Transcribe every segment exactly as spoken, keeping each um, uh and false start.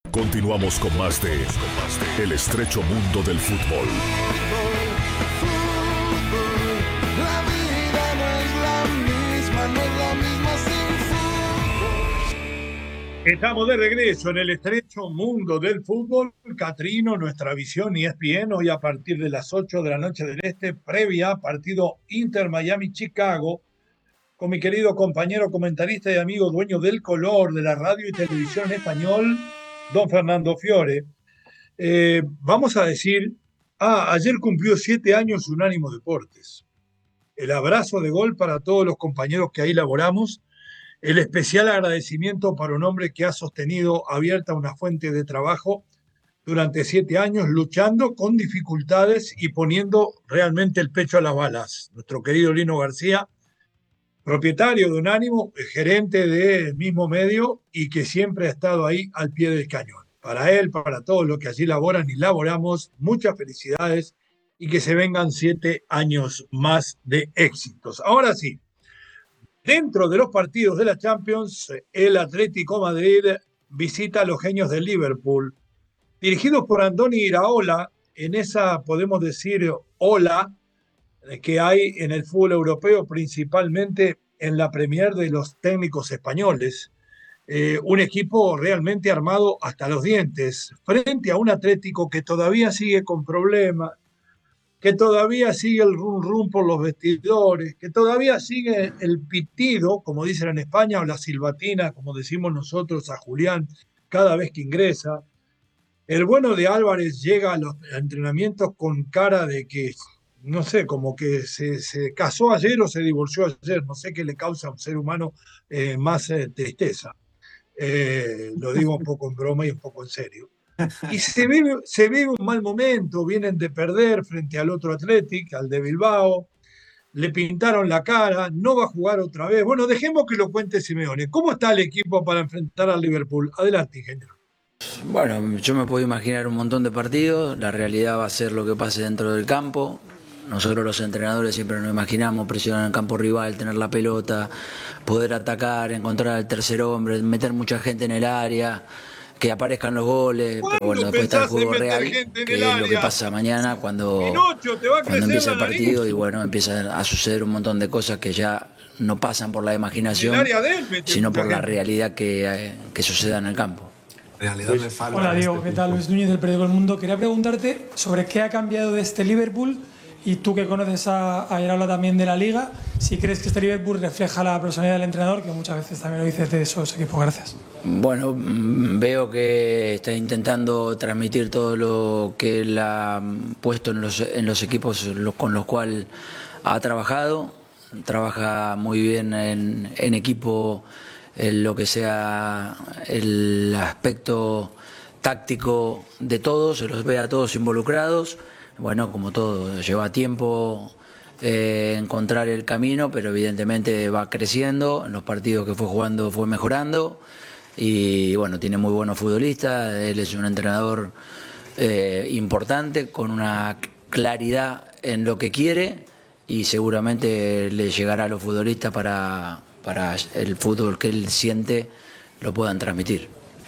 Continuamos con más de El estrecho mundo del fútbol. La vida no es la misma, no es la misma sin fútbol. Estamos de regreso en el estrecho mundo del fútbol. Catrino, nuestra visión E S P N, hoy a partir de las ocho de la noche del este, previa partido Inter Miami-Chicago, con mi querido compañero comentarista y amigo dueño del color de la radio y televisión en español, don Fernando Fiore. Eh, vamos a decir, ah, ayer cumplió siete años Unánimo Deportes. El abrazo de gol para todos los compañeros que ahí laboramos. El especial agradecimiento para un hombre que ha sostenido abierta una fuente de trabajo durante siete años, luchando con dificultades y poniendo realmente el pecho a las balas. Nuestro querido Lino García, propietario de Unánimo, gerente del mismo medio y que siempre ha estado ahí al pie del cañón. Para él, para todos los que allí laboran y laboramos, muchas felicidades y que se vengan siete años más de éxitos. Ahora sí, dentro de los partidos de la Champions, el Atlético Madrid visita a los genios de Liverpool, dirigidos por Andoni Iraola, en esa, podemos decir, ola que hay en el fútbol europeo, principalmente en la Premier de los técnicos españoles. Eh, un equipo realmente armado hasta los dientes, frente a un Atlético que todavía sigue con problemas, que todavía sigue el rum rum por los vestidores, que todavía sigue el pitido, como dicen en España, o la silbatina, como decimos nosotros a Julián, cada vez que ingresa. El bueno de Álvarez llega a los entrenamientos con cara de que, no sé, como que se, se casó ayer o se divorció ayer, no sé qué le causa a un ser humano eh, más eh, tristeza. Eh, lo digo un poco en broma y un poco en serio. Y se vive, se vive un mal momento, vienen de perder frente al otro Athletic, al de Bilbao, le pintaron la cara, no va a jugar otra vez. Bueno, dejemos que lo cuente Simeone. ¿Cómo está el equipo para enfrentar al Liverpool? Adelante, ingeniero. Bueno, yo me puedo imaginar un montón de partidos, la realidad va a ser lo que pase dentro del campo. Nosotros los entrenadores siempre nos imaginamos presionar en el campo rival, tener la pelota, poder atacar, encontrar al tercer hombre, meter mucha gente en el área, que aparezcan los goles, pero bueno, después está el juego real, que es lo que pasa mañana cuando, cuando empieza el partido y bueno, empieza a suceder un montón de cosas que ya no pasan por la imaginación, sino por la realidad que, que suceda en el campo. Hola Diego, ¿qué tal? Luis Núñez del periódico El Mundo. Quería preguntarte sobre qué ha cambiado de este Liverpool y tú que conoces a, a Iraola también de la Liga, si crees que este Liverpool refleja la personalidad del entrenador, que muchas veces también lo dices de esos equipos. Gracias. Bueno, veo que está intentando transmitir todo lo que él ha puesto en los, en los equipos con los cuales ha trabajado. Trabaja muy bien en, en equipo, en lo que sea el aspecto táctico de todos, se los ve a todos involucrados. Bueno, como todo, lleva tiempo eh, encontrar el camino, pero evidentemente va creciendo. En los partidos que fue jugando fue mejorando y bueno, tiene muy buenos futbolistas. Él es un entrenador eh, importante, con una claridad en lo que quiere y seguramente le llegará a los futbolistas para, para el fútbol que él siente lo puedan transmitir.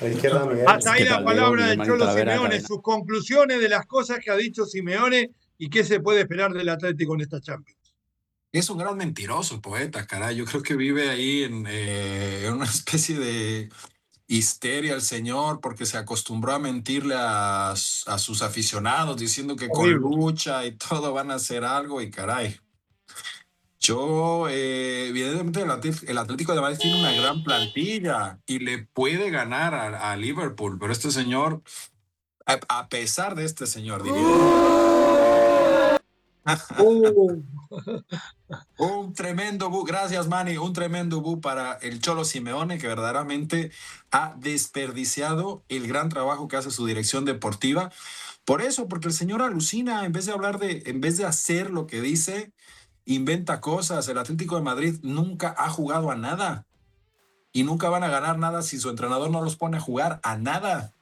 Hasta ahí la palabra del Cholo Simeone, sus conclusiones de las cosas que ha dicho Simeone y qué se puede esperar del Atlético en esta Champions. Es un gran mentiroso, poeta, caray. Yo creo que vive ahí en, eh, en una especie de histeria el señor, porque se acostumbró a mentirle a, a sus aficionados, diciendo que con lucha y todo van a hacer algo y caray. Yo, eh, evidentemente, el Atlético de Madrid tiene una gran plantilla y le puede ganar a, a Liverpool, pero este señor, a, a pesar de este señor, diría. Uh. Un tremendo bu, gracias Manny, un tremendo bu para el Cholo Simeone, que verdaderamente ha desperdiciado el gran trabajo que hace su dirección deportiva. Por eso, porque el señor alucina, en vez de hablar de, en vez de hacer lo que dice, inventa cosas. El Atlético de Madrid nunca ha jugado a nada y nunca van a ganar nada si su entrenador no los pone a jugar a nada.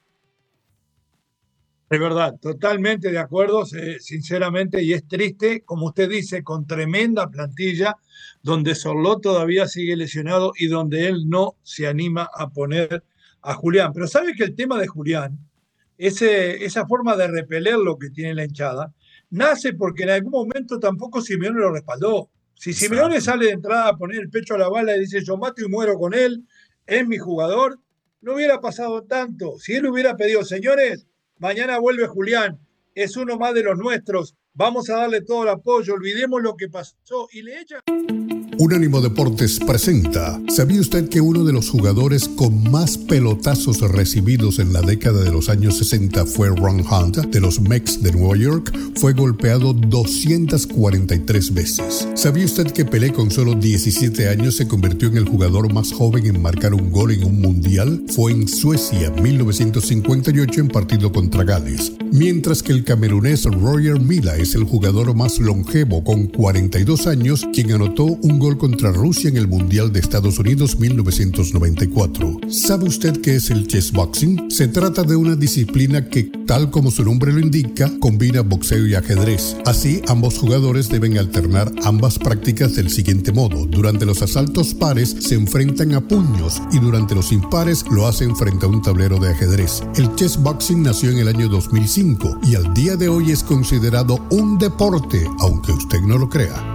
Es verdad, totalmente de acuerdo, sinceramente, y es triste, como usted dice, con tremenda plantilla, donde Sorlot todavía sigue lesionado y donde él no se anima a poner a Julián. Pero sabe que el tema de Julián, ese, esa forma de repeler lo que tiene la hinchada, nace porque en algún momento tampoco Simeone lo respaldó. Si Simeone Exacto. sale de entrada a poner el pecho a la bala y dice yo mato y muero con él, es mi jugador, no hubiera pasado tanto. Si él hubiera pedido, señores, mañana vuelve Julián, es uno más de los nuestros, vamos a darle todo el apoyo, olvidemos lo que pasó y le echan... Unánimo Deportes presenta. ¿Sabía usted que uno de los jugadores con más pelotazos recibidos en la década de los años sesenta fue Ron Hunt, de los Mets de Nueva York? Fue golpeado doscientas cuarenta y tres veces. ¿Sabía usted que Pelé con solo diecisiete años se convirtió en el jugador más joven en marcar un gol en un mundial? Fue en Suecia, mil novecientos cincuenta y ocho, en partido contra Gales. Mientras que el camerunés Roger Milla es el jugador más longevo con cuarenta y dos años, quien anotó un gol contra Rusia en el Mundial de Estados Unidos mil novecientos noventa y cuatro. ¿Sabe usted qué es el chess boxing? Se trata de una disciplina que, tal como su nombre lo indica, combina boxeo y ajedrez. Así, ambos jugadores deben alternar ambas prácticas del siguiente modo. Durante los asaltos pares se enfrentan a puños y durante los impares lo hacen frente a un tablero de ajedrez. El chess boxing nació en el año dos mil cinco y al día de hoy es considerado un deporte, aunque usted no lo crea.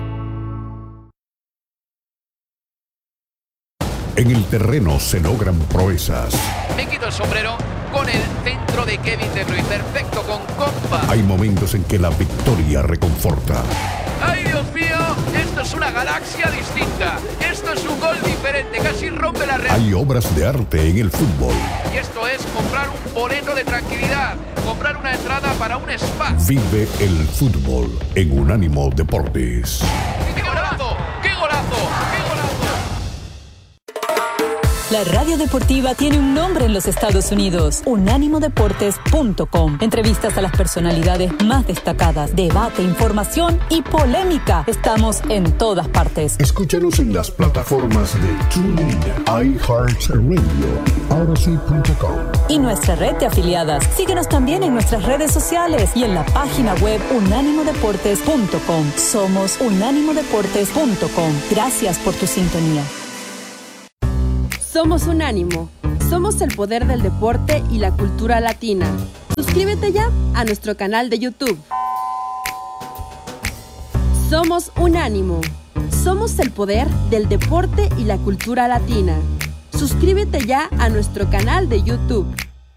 En el terreno se logran proezas. Me quito el sombrero con el centro de Kevin De Bruyne, perfecto con compa. Hay momentos en que la victoria reconforta. ¡Ay, Dios mío! Esto es una galaxia distinta. Esto es un gol diferente, casi rompe la red. Hay obras de arte en el fútbol. Y esto es comprar un boleto de tranquilidad, comprar una entrada para un spa. Vive el fútbol en Unánimo Deportes. ¡Qué golazo! ¡Qué golazo! ¡Qué golazo! La radio deportiva tiene un nombre en los Estados Unidos, unánimo deportes punto com. Entrevistas a las personalidades más destacadas, debate, información y polémica. Estamos en todas partes. Escúchanos en las plataformas de TuneIn, iHeartRadio, Odyssey punto com y nuestra red de afiliadas. Síguenos también en nuestras redes sociales y en la página web unánimo deportes punto com. Somos unánimo deportes punto com. Gracias por tu sintonía. Somos Unánimo. Somos el poder del deporte y la cultura latina. Suscríbete ya a nuestro canal de YouTube. Somos Unánimo. Somos el poder del deporte y la cultura latina. Suscríbete ya a nuestro canal de YouTube.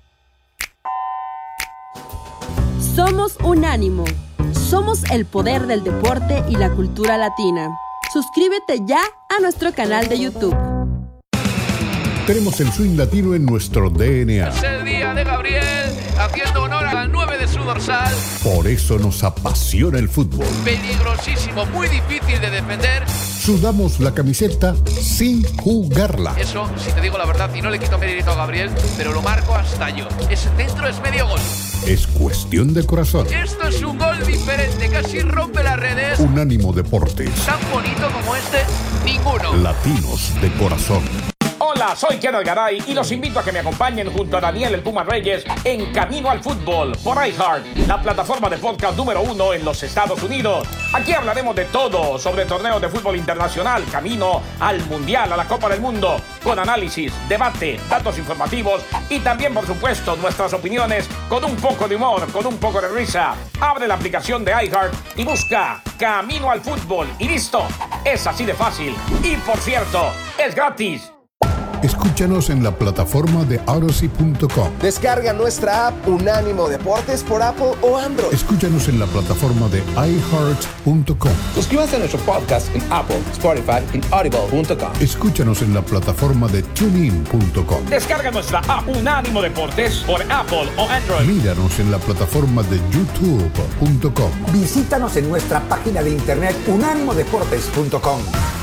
Somos Unánimo. Somos el poder del deporte y la cultura latina. Suscríbete ya a nuestro canal de YouTube. Tenemos el swing latino en nuestro D N A. Es el día de Gabriel, haciendo honor al nueve de su dorsal. Por eso nos apasiona el fútbol. Peligrosísimo, muy difícil de defender. Sudamos la camiseta sin jugarla. Eso, si te digo la verdad, y no le quito mérito a Gabriel, pero lo marco hasta yo. Ese centro es medio gol. Es cuestión de corazón. Esto es un gol diferente, casi rompe las redes. Unánimo Deportes. Tan bonito como este, ninguno. Latinos de corazón. Hola, soy Kenneth Garay y los invito a que me acompañen junto a Daniel El Puma Reyes en Camino al Fútbol por iHeart, la plataforma de podcast número uno en los Estados Unidos. Aquí hablaremos de todo sobre torneos de fútbol internacional, camino al Mundial, a la Copa del Mundo, con análisis, debate, datos informativos y también, por supuesto, nuestras opiniones con un poco de humor, con un poco de risa. Abre la aplicación de iHeart y busca Camino al Fútbol y listo. Es así de fácil. Y, por cierto, es gratis. Escúchanos en la plataforma de Odyssey punto com. Descarga nuestra app Unánimo Deportes por Apple o Android. Escúchanos en la plataforma de iHeart punto com. Suscríbase a nuestro podcast en Apple, Spotify y Audible punto com. Escúchanos en la plataforma de TuneIn punto com. Descarga nuestra app Unánimo Deportes por Apple o Android. Míranos en la plataforma de YouTube punto com. Visítanos en nuestra página de internet unánimo deportes punto com.